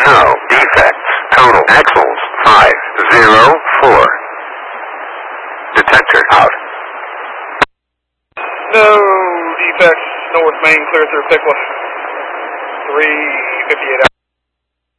No defects. Total axles 504. Detector out. No defects. North Main clear through Pickla. 358 out.